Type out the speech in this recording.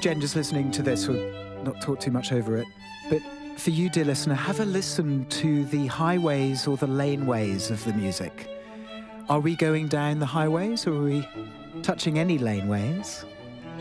Jen, just listening to this, we'll not talk too much over it, but for you, dear listener, have a listen to the highways or the laneways of the music. Are we going down the highways, or are we touching any laneways?